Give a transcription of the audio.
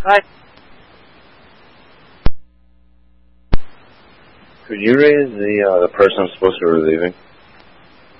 Bye. Could you raise the person supposed to be relieving?